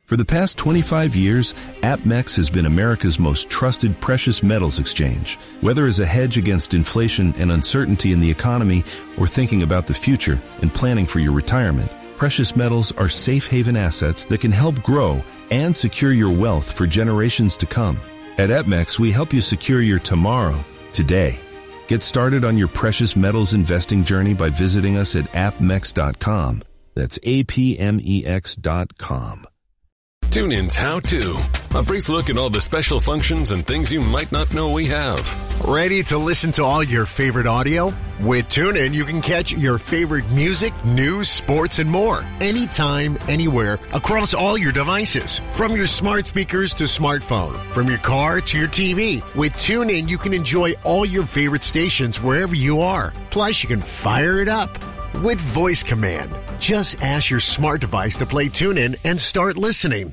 For the past 25 years, APMEX has been America's most trusted precious metals exchange. Whether as a hedge against inflation and uncertainty in the economy or thinking about the future and planning for your retirement, precious metals are safe haven assets that can help grow and secure your wealth for generations to come. At APMEX, we help you secure your tomorrow, today. Get started on your precious metals investing journey by visiting us at apmex.com. That's APMEX.com. TuneIn's How To. A brief look at all the special functions and things you might not know we have. Ready to listen to all your favorite audio? With TuneIn, you can catch your favorite music, news, sports, and more. Anytime, anywhere, across all your devices. From your smart speakers to smartphone. From your car to your TV. With TuneIn, you can enjoy all your favorite stations wherever you are. Plus, you can fire it up with voice command. Just ask your smart device to play TuneIn and start listening.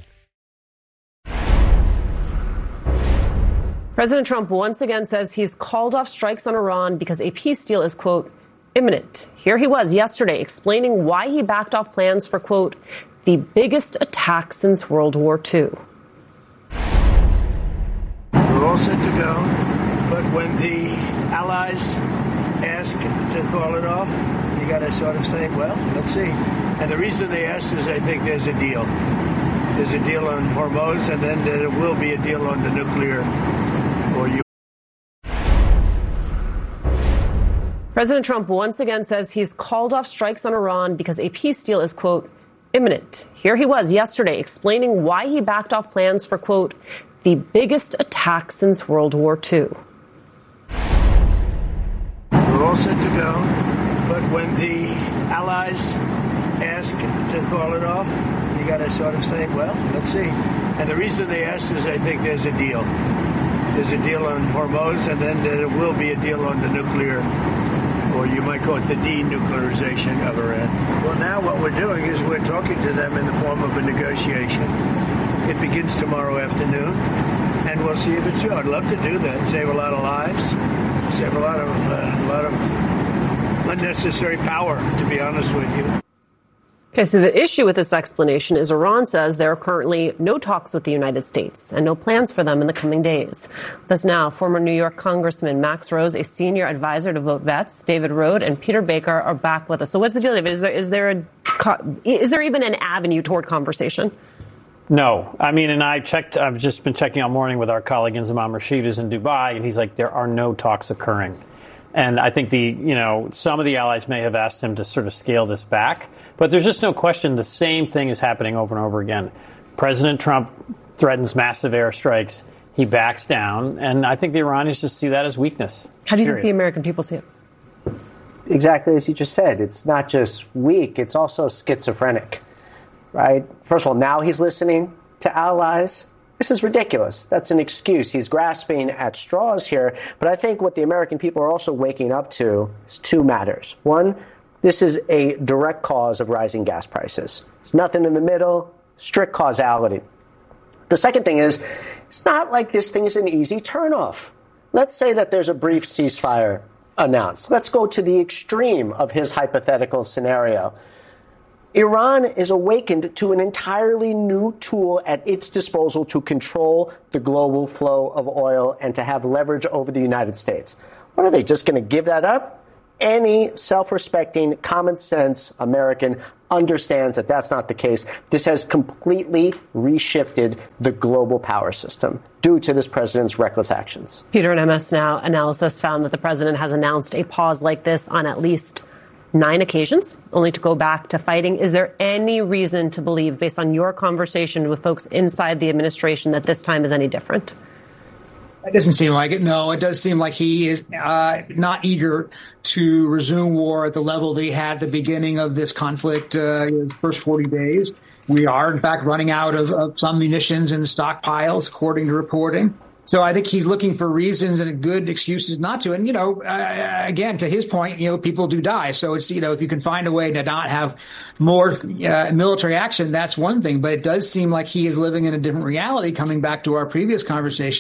President Trump once again says he's called off strikes on Iran because a peace deal is, quote, imminent. Here he was yesterday explaining why he backed off plans for, quote, the biggest attack since World War II. We're all set to go, but when the allies ask to call it off, you got to sort of say, well, let's see. And the reason they asked is I think there's a deal. There's a deal on Hormuz, and then there will be a deal on the nuclear. President Trump once again says he's called off strikes on Iran because a peace deal is, quote, imminent. Here he was yesterday explaining why he backed off plans for, quote, the biggest attack since World War II. We're all set to go, but when the allies ask to call it off, you got to sort of say, well, let's see. And the reason they asked is I think there's a deal. There's a deal on Hormuz, and then there will be a deal on the nuclear, or you might call it the denuclearization of Iran. Well, now what we're doing is we're talking to them in the form of a negotiation. It begins tomorrow afternoon, and we'll see if it's true. I'd love to do that, save a lot of lives, save a lot of unnecessary power, to be honest with you. Okay, so the issue with this explanation is Iran says there are currently no talks with the United States and no plans for them in the coming days. With us now, former New York Congressman Max Rose, a senior advisor to Vote Vets, David Rode, and Peter Baker are back with us. So what's the deal, David? Is there even an avenue toward conversation? No. I mean, and I've just been checking all morning with our colleague Inzamam Rashid, who's in Dubai, and he's like, there are no talks occurring. And I think some of the allies may have asked him to sort of scale this back. But there's just no question the same thing is happening over and over again. President Trump threatens massive airstrikes. He backs down. And I think the Iranians just see that as weakness. How do you think the American people see it? Exactly as you just said. It's not just weak. It's also schizophrenic, right? First of all, now he's listening to allies. This is ridiculous. That's an excuse. He's grasping at straws here. But I think what the American people are also waking up to is two matters. One, this is a direct cause of rising gas prices. There's nothing in the middle, strict causality. The second thing is, it's not like this thing is an easy turnoff. Let's say that there's a brief ceasefire announced. Let's go to the extreme of his hypothetical scenario. Iran is awakened to an entirely new tool at its disposal to control the global flow of oil and to have leverage over the United States. What are they just going to give that up? Any self-respecting, common sense American understands that that's not the case. This has completely reshifted the global power system due to this president's reckless actions. Peter, in MS Now analysis found that the president has announced a pause like this on at least 9 occasions, only to go back to fighting. Is there any reason to believe, based on your conversation with folks inside the administration, that this time is any different? It doesn't seem like it. No, it does seem like he is not eager to resume war at the level that he had at the beginning of this conflict, the first 40 days. We are, in fact, running out of some munitions in the stockpiles, according to reporting. So I think he's looking for reasons and good excuses not to. And, again, to his point, people do die. So it's, if you can find a way to not have more military action, that's one thing. But it does seem like he is living in a different reality, coming back to our previous conversation,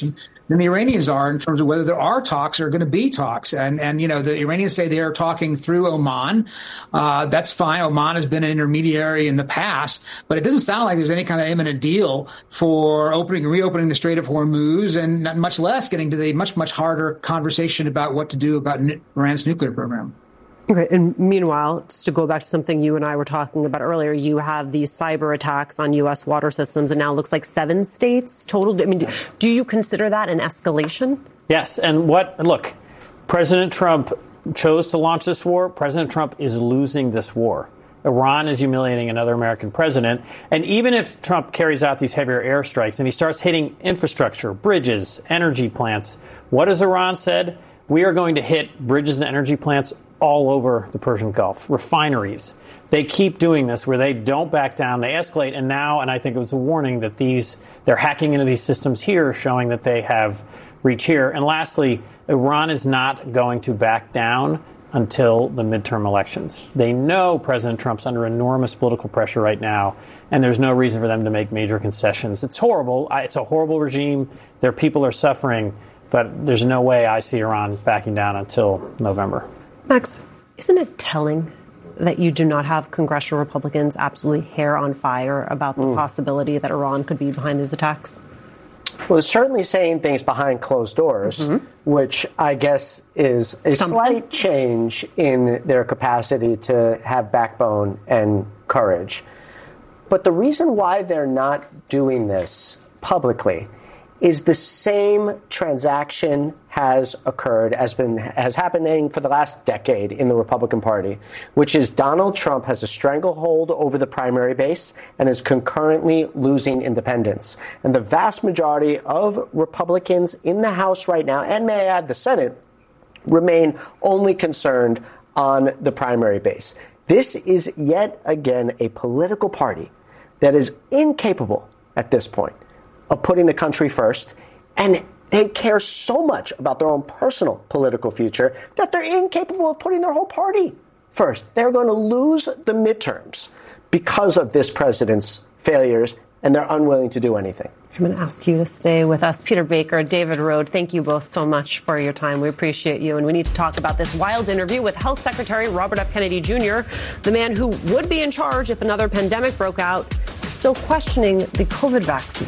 than the Iranians are in terms of whether there are talks or going to be talks. And the Iranians say they are talking through Oman. That's fine. Oman has been an intermediary in the past, but it doesn't sound like there's any kind of imminent deal for reopening the Strait of Hormuz, and not much less getting to the much, much harder conversation about what to do about Iran's nuclear program. Okay. And meanwhile, just to go back to something you and I were talking about earlier, you have these cyber attacks on U.S. water systems, and now it looks like 7 states total. I mean, do you consider that an escalation? Yes. And look, President Trump chose to launch this war. President Trump is losing this war. Iran is humiliating another American president. And even if Trump carries out these heavier airstrikes and he starts hitting infrastructure, bridges, energy plants, what has Iran said? We are going to hit bridges and energy plants all over the Persian Gulf, refineries. They keep doing this where they don't back down, they escalate, and I think it was a warning that they're hacking into these systems here, showing that they have reach here. And lastly, Iran is not going to back down until the midterm elections. They know President Trump's under enormous political pressure right now, and there's no reason for them to make major concessions. It's horrible. It's a horrible regime. Their people are suffering, but there's no way I see Iran backing down until November. Max, isn't it telling that you do not have congressional Republicans absolutely hair on fire about the possibility that Iran could be behind these attacks? Well, it's certainly saying things behind closed doors, which I guess is a slight change in their capacity to have backbone and courage. But the reason why they're not doing this publicly is the same transaction has occurred, has happening for the last decade in the Republican Party, which is Donald Trump has a stranglehold over the primary base and is concurrently losing independents. And the vast majority of Republicans in the House right now, and may I add the Senate, remain only concerned on the primary base. This is yet again a political party that is incapable at this point of putting the country first, and they care so much about their own personal political future that they're incapable of putting their whole party first. They're going to lose the midterms because of this president's failures, and they're unwilling to do anything. I'm going to ask you to stay with us. Peter Baker, David Rode, thank you both so much for your time. We appreciate you. And we need to talk about this wild interview with Health Secretary Robert F. Kennedy Jr., the man who would be in charge if another pandemic broke out, still questioning the COVID vaccine.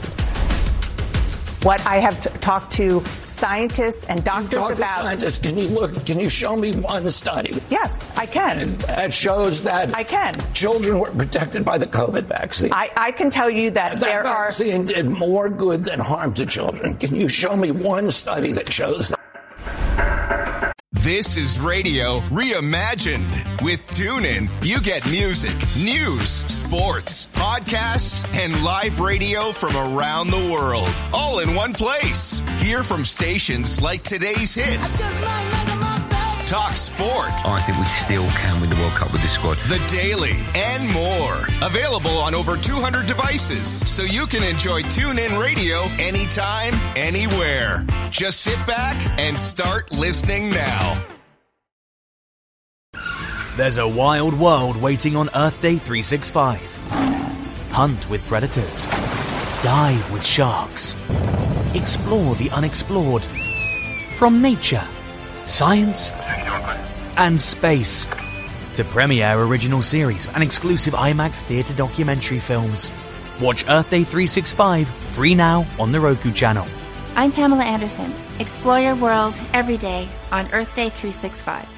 What I have talked to scientists and doctors about. Scientists, can you show me one study? Yes, I can. That shows that I can. Children were protected by the COVID vaccine. I can tell you that there are. That vaccine did more good than harm to children. Can you show me one study that shows that? This is radio reimagined. With TuneIn, you get music, news, sports, podcasts, and live radio from around the world, all in one place. Hear from stations like today's hits. Talk sport. I think we still can win the World Cup with this squad. The Daily and more. Available on over 200 devices, so you can enjoy TuneIn Radio anytime, anywhere. Just sit back and start listening now. There's a wild world waiting on Earth Day 365. Hunt with predators. Dive with sharks. Explore the unexplored. From nature, science, and space to premiere original series and exclusive IMAX theater documentary films. Watch Earth Day 365 free now on the Roku channel. I'm Pamela Anderson. Explore your world every day on Earth Day 365.